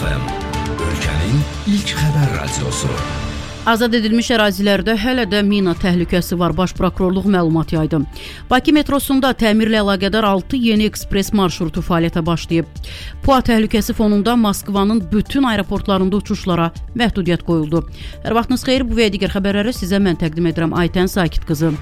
FM, ölkənin ilk xəbər radiosu. Azad edilmiş ərazilərdə hələ də mina təhlükəsi var. Baş prokurorluq məlumat yaydı. Bakı metrosunda təmirlə əlaqədar 6 yeni ekspres marşrutu fəaliyyətə başlayıb. PUA təhlükəsi fonunda Moskvanın bütün aeroportlarında uçuşlara məhdudiyyət qoyuldu. Hər vaxtınız xeyir, bu və digər xəbərləri sizə mən təqdim edirəm. Aytən Sakit qızı.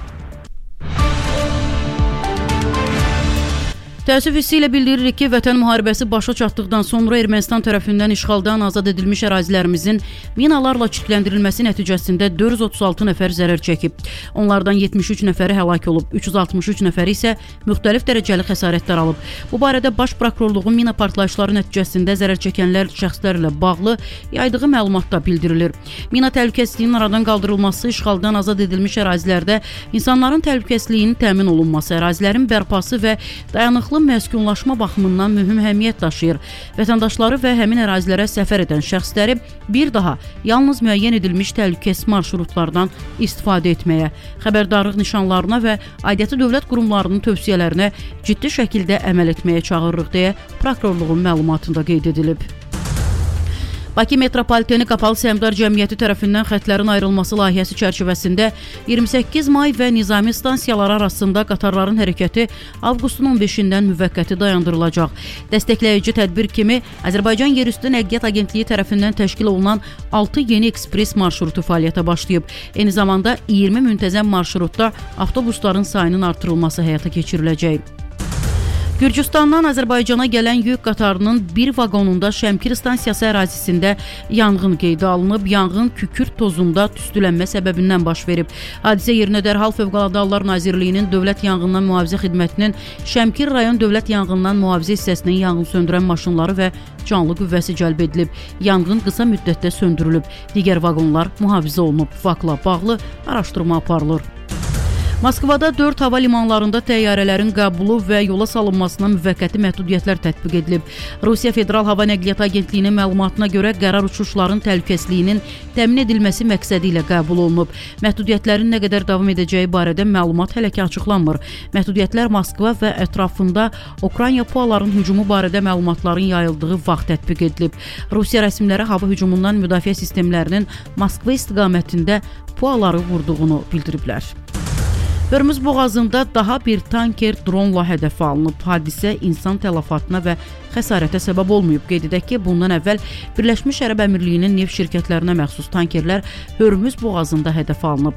Təəssüf hissi ilə bildiririk ki, Vətən müharibəsi başa çatdıqdan sonra Ermənistan tərəfindən işğaldan azad edilmiş ərazilərimizin minalarla çirkləndirilməsi nəticəsində 436 nəfər zərər çəkib. Onlardan 73 nəfəri həlak olub, 363 nəfəri isə müxtəlif dərəcəli xəsarətlər alıb. Bu barədə Baş prokurorluğun mina partlayışları nəticəsində zərər çəkənlər şəxslərlə bağlı yaydığı məlumatda bildirilir. Mina təhlükəsizliyinin aradan qaldırılması, işğaldan azad edilmiş ərazilərdə insanların təhlükəsizliyinin təmin olunması, ərazilərin bərpası və dayanıqlı məskunlaşma baxımından mühüm əhəmiyyət daşıyır. Vətəndaşları və həmin ərazilərə səfər edən şəxsləri bir daha yalnız müəyyən edilmiş təhlükəsiz marşrutlardan istifadə etməyə, xəbərdarlıq nişanlarına və aidiyyatı dövlət qurumlarının tövsiyələrinə ciddi şəkildə əməl etməyə çağırırıq deyə prokurorluğun məlumatında qeyd edilib. Bakı Metropoliteni Qapalı Səhmdar Cəmiyyəti tərəfindən xətlərin ayrılması layihəsi çərçivəsində 28 may və Nizami stansiyaları arasında qatarların hərəkəti avqustun 15-dən müvəqqəti dayandırılacaq. Dəstəkləyici tədbir kimi Azərbaycan Yerüstü Nəqliyyat Agentliyi tərəfindən təşkil olunan 6 yeni ekspres marşrutu fəaliyyətə başlayıb. Eyni zamanda 20 müntəzəm marşrutda avtobusların sayının artırılması həyata keçiriləcək. Gürcüstandan Azərbaycana gələn yük qatarının bir vaqonunda Şəmkir stansiyası ərazisində yanğın qeydə alınıb. Yanğın kükürt tozunda tüstülənmə səbəbindən baş verib. Hadisə yerinə dərhal Fövqəladə Hallar Nazirliyinin Dövlət Yanğından Mühafizə Xidmətinin Şəmkir rayon Dövlət Yanğından Mühafizə hissəsinin yanğın söndürən maşınları və canlı qüvvəsi cəlb edilib. Yanğın qısa müddətdə söndürülüb. Digər vaqonlar mühafizə olunub. Faktla bağlı araşdırma aparılır. Moskvada 4 hava limanlarında təyyarələrin qəbulu və yola salınmasına müvəqqəti məhdudiyyətlər tətbiq edilib. Rusiya Federal Hava Nəqliyyat Agentliyinin məlumatına görə qərar uçuşların təhlükəsizliyinin təmin edilməsi məqsədi ilə qəbul olunub. Məhdudiyyətlərin nə qədər davam edəcəyi barədə məlumat hələ ki açıqlanmır. Məhdudiyyətlər Moskva və ətrafında Ukrayna PUA-ların hücumu barədə məlumatların yayıldığı vaxt tətbiq edilib. Rusiya rəsmiləri hava hücumundan müdafiə sistemlərinin Moskva istiqamətində PUA-ları vurduğunu bildiriblər. Hörmüz boğazında daha bir tanker dronla hədəfə alınıb. Hadisə insan tələfatına və xəsarətə səbəb olmayıb. Qeyd edək ki, bundan əvvəl Birləşmiş Ərəb Əmirliyinin neft şirkətlərinə məxsus tankerlər Hörmüz boğazında hədəfə alınıb.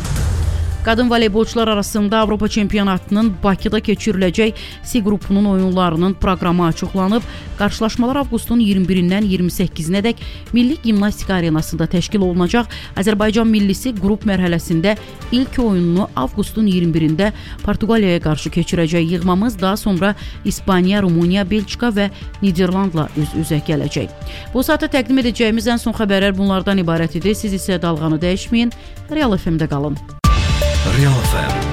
Qadın voleybolçular arasında Avropa çempionatının Bakıda keçiriləcək C qrupunun oyunlarının proqramı açıqlanıb. Qarşılaşmalar avqustun 21-dən 28-nədək Milli Gimnastika Arenasında təşkil olunacaq. Azərbaycan millisi qrup mərhələsində ilk oyununu avqustun 21-də Portuqaliyaya qarşı keçirəcək. Yığmamız daha sonra İspaniya, Rumıniya, Belçika və Niderlandla üz-üzə gələcək. Bu saata təqdim edəcəyimiz ən son xəbərlər bunlardan ibarət idi. Siz isə dalğanı dəyişməyin, Real FM-də qalın. Real FM